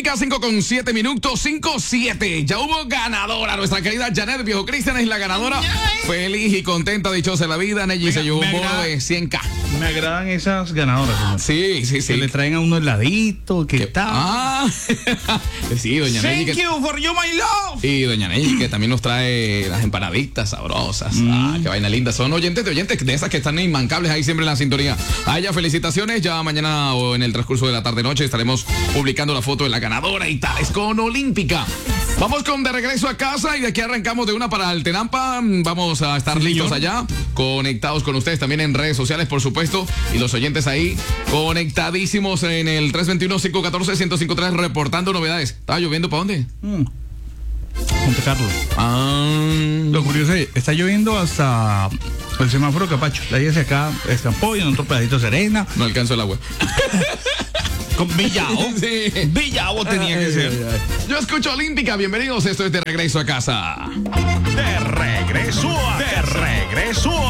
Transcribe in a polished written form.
Olímpica, 5:07, 5:07. Ya hubo ganadora. Nuestra querida Janet Viejo Cristian es la ganadora. Feliz y contenta, dichosa de la vida. Neji se llevó un bono de 100K. Me agradan esas ganadoras. Sí. Que le traen a uno heladito, ¿qué tal? Sí, doña Neji. Thank you for you, my love. Y doña Neji, que también nos trae las empanaditas sabrosas. Qué vaina linda. Son oyentes de esas que están inmancables ahí siempre en la sintonía. A ella, felicitaciones. Ya mañana o en el transcurso de la tarde-noche estaremos publicando la foto de la ganadora y tales con Olímpica. Vamos con de regreso a casa y de aquí arrancamos de una para el Tenampa. Vamos a estar listos allá, conectados con ustedes también en redes sociales, por supuesto, y los oyentes ahí conectadísimos en el 321-514-1053 reportando novedades. ¿Estaba lloviendo para dónde? Monte Carlo. Lo curioso es, está lloviendo hasta el semáforo Capacho. La hacia acá escampó y en otro pedacito Serena. No alcanzó el agua. Con Villao. Sí. Villao tenía que ser. Yo escucho Olímpica. Bienvenidos. Esto es De Regreso a Casa. De regreso a